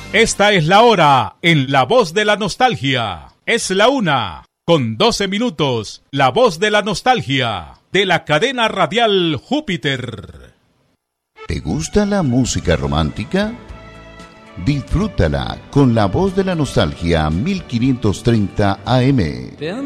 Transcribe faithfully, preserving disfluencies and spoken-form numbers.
Esta es la hora en La Voz de la Nostalgia. Es la una, con doce minutos, La Voz de la Nostalgia, de la cadena radial Júpiter. ¿Te gusta la música romántica? Disfrútala con La Voz de la Nostalgia mil quinientos treinta A M.